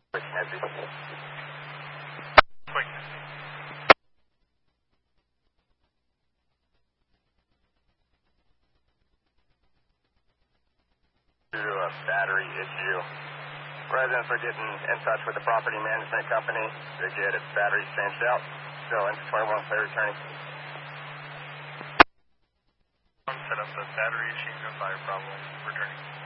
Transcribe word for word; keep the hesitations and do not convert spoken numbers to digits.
Quick, Nancy. Quick. Due to a battery issue, residents are getting in touch with the property management company to get its batteries changed out. So, into twenty-one, clear returning. Set up the battery issue, no fire problem, returning.